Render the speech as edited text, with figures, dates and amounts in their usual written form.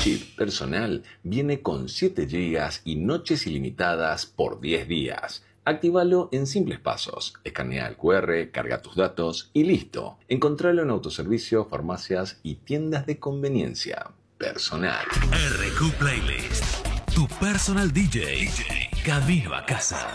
chip personal viene con 7 GB y noches ilimitadas por 10 días. Actívalo en simples pasos. Escanea el QR, carga tus datos y listo. Encontralo en autoservicio, farmacias y tiendas de conveniencia. Personal. RQ Playlist. Tu personal DJ. Camino a casa.